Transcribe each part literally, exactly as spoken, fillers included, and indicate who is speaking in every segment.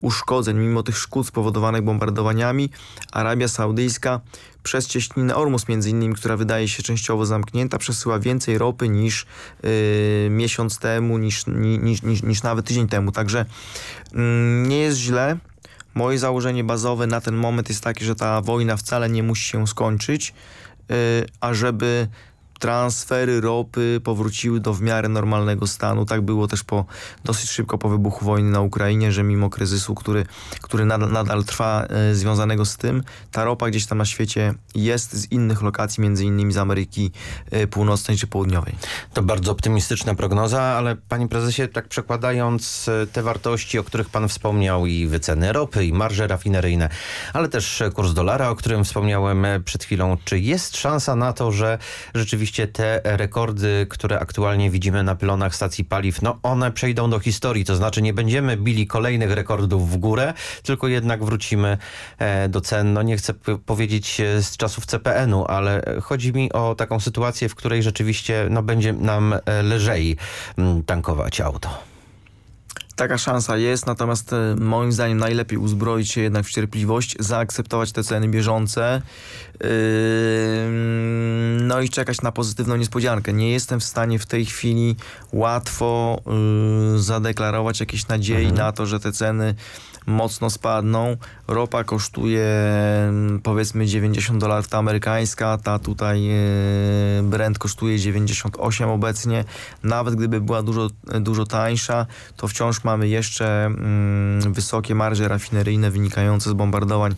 Speaker 1: uszkodzeń, mimo tych szkód spowodowanych bombardowaniami, Arabia Saudyjska przez cieśninę Ormus między innymi, która wydaje się częściowo zamknięta, przesyła więcej ropy niż yy, miesiąc temu, niż, niż, niż, niż nawet tydzień temu. Także yy, nie jest źle. Moje założenie bazowe na ten moment jest takie, że ta wojna wcale nie musi się skończyć, yy, a żeby transfery ropy powróciły do w miarę normalnego stanu. Tak było też po, dosyć szybko po wybuchu wojny na Ukrainie, że mimo kryzysu, który, który nadal, nadal trwa, e, związanego z tym, ta ropa gdzieś tam na świecie jest z innych lokacji, między innymi z Ameryki e, Północnej czy Południowej.
Speaker 2: To bardzo optymistyczna prognoza, ale panie prezesie, tak przekładając te wartości, o których pan wspomniał, i wyceny ropy, i marże rafineryjne, ale też kurs dolara, o którym wspomniałem przed chwilą, czy jest szansa na to, że rzeczywiście te rekordy, które aktualnie widzimy na pylonach stacji paliw, no one przejdą do historii, to znaczy nie będziemy bili kolejnych rekordów w górę, tylko jednak wrócimy do cen, no nie chcę powiedzieć z czasów C P N u, ale chodzi mi o taką sytuację, w której rzeczywiście no, będzie nam lżej tankować auto.
Speaker 1: Taka szansa jest, natomiast e, moim zdaniem najlepiej uzbroić się jednak w cierpliwość, zaakceptować te ceny bieżące, yy, no i czekać na pozytywną niespodziankę. Nie jestem w stanie w tej chwili łatwo yy, zadeklarować jakiejś nadziei mhm. na to, że te ceny mocno spadną. Ropa kosztuje powiedzmy dziewięćdziesiąt dolarów, ta amerykańska, ta tutaj Brent kosztuje dziewięćdziesiąt osiem obecnie. Nawet gdyby była dużo, dużo tańsza, to wciąż mamy jeszcze mm, wysokie marże rafineryjne wynikające z bombardowań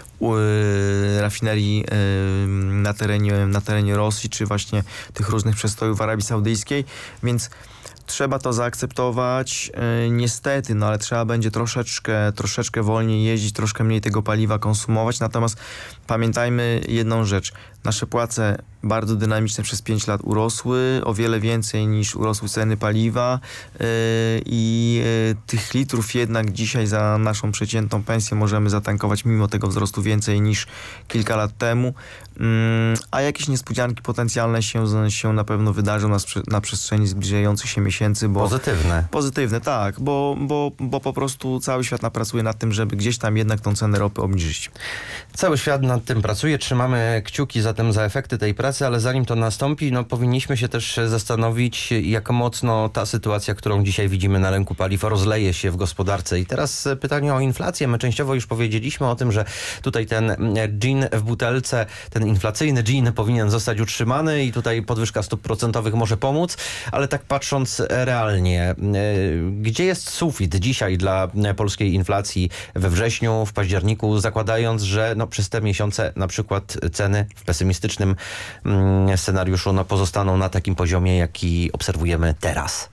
Speaker 1: rafinerii na terenie, na terenie Rosji, czy właśnie tych różnych przestojów w Arabii Saudyjskiej, więc trzeba to zaakceptować. Yy, niestety, no ale trzeba będzie troszeczkę, troszeczkę wolniej jeździć, troszkę mniej tego paliwa konsumować. Natomiast pamiętajmy jedną rzecz. Nasze płace bardzo dynamiczne przez pięć lat urosły, o wiele więcej niż urosły ceny paliwa yy, i yy, tych litrów jednak dzisiaj za naszą przeciętną pensję możemy zatankować mimo tego wzrostu więcej niż kilka lat temu. Yy, a jakieś niespodzianki potencjalne się, się na pewno wydarzą na, na przestrzeni zbliżających się miesięcy. Bo,
Speaker 2: pozytywne.
Speaker 1: Pozytywne, tak, bo, bo, bo po prostu cały świat napracuje nad tym, żeby gdzieś tam jednak tą cenę ropy obniżyć.
Speaker 2: Cały świat nad tym pracuje, trzymamy kciuki zatem za efekty tej pracy, ale zanim to nastąpi, no powinniśmy się też zastanowić, jak mocno ta sytuacja, którą dzisiaj widzimy na rynku paliw, rozleje się w gospodarce. I teraz pytanie o inflację. My częściowo już powiedzieliśmy o tym, że tutaj ten dżin w butelce, ten inflacyjny dżin powinien zostać utrzymany i tutaj podwyżka stóp procentowych może pomóc, ale tak patrząc realnie, gdzie jest sufit dzisiaj dla polskiej inflacji we wrześniu, w październiku, zakładając, że no przez te miesiące na przykład ceny w pesymistycznym scenariuszu no pozostaną na takim poziomie, jaki obserwujemy teraz?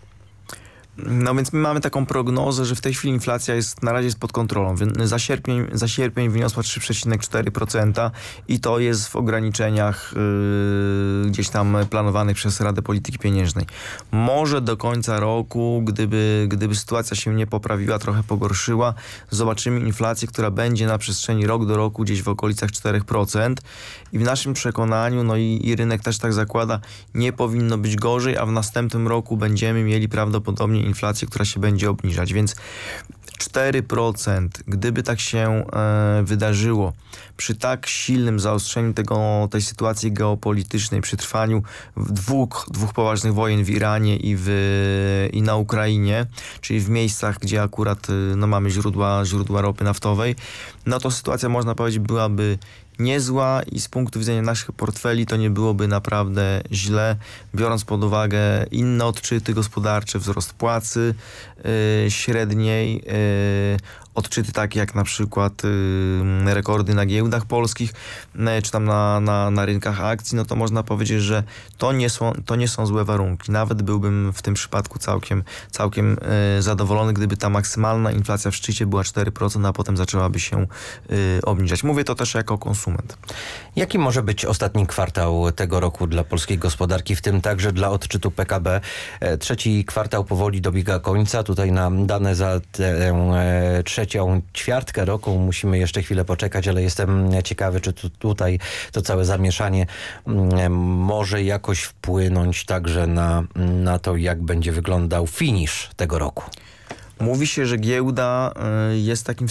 Speaker 1: No więc my mamy taką prognozę, że w tej chwili inflacja jest na razie jest pod kontrolą. Za sierpień, za sierpień wyniosła trzy przecinek cztery procent i to jest w ograniczeniach yy, gdzieś tam planowanych przez Radę Polityki Pieniężnej. Może do końca roku, gdyby, gdyby sytuacja się nie poprawiła, trochę pogorszyła, zobaczymy inflację, która będzie na przestrzeni rok do roku gdzieś w okolicach cztery procent i w naszym przekonaniu, no i, i rynek też tak zakłada, nie powinno być gorzej, a w następnym roku będziemy mieli prawdopodobnie inflację, która się będzie obniżać, więc cztery procent, gdyby tak się e, wydarzyło, przy tak silnym zaostrzeniu tego, tej sytuacji geopolitycznej, przy trwaniu dwóch, dwóch poważnych wojen w Iranie i, w, i na Ukrainie, czyli w miejscach, gdzie akurat no, mamy źródła, źródła ropy naftowej, no to sytuacja, można powiedzieć, byłaby niezła i z punktu widzenia naszych portfeli to nie byłoby naprawdę źle, biorąc pod uwagę inne odczyty gospodarcze, wzrost płacy yy, średniej, yy, odczyty takie jak na przykład yy, rekordy na giełdach polskich, yy, czy tam na, na, na rynkach akcji, no to można powiedzieć, że to nie są, to nie są złe warunki. Nawet byłbym w tym przypadku całkiem, całkiem yy, zadowolony, gdyby ta maksymalna inflacja w szczycie była cztery procent, a potem zaczęłaby się yy, obniżać. Mówię to też jako konsument.
Speaker 2: Jaki może być ostatni kwartał tego roku dla polskiej gospodarki, w tym także dla odczytu P K B? Trzeci kwartał powoli dobiega końca. Tutaj na dane za tę e, trzecią ćwiartkę roku musimy jeszcze chwilę poczekać, ale jestem ciekawy, czy tu, tutaj to całe zamieszanie m, może jakoś wpłynąć także na, na to, jak będzie wyglądał finisz tego roku.
Speaker 1: Mówi się, że giełda y, jest takim